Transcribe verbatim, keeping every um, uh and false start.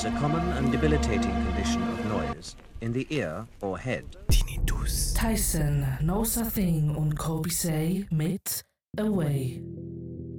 is a common and debilitating condition of noise in the ear or head. Tinnitus. Tyson knows a thing und Kobe say mit Away.